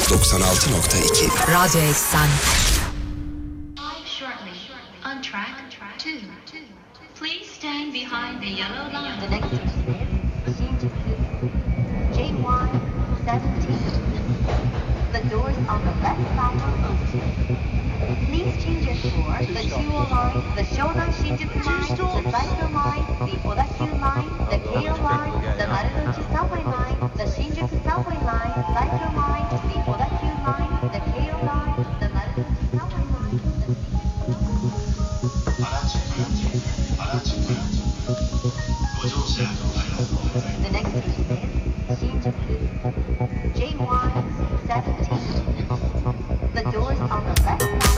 96.2 Radyo Eksen. Shortly on track 2. Please stand behind the yellow line. The next station is JY 17. The doors on the left side are open. Please change your floor. The 2 line, the Shona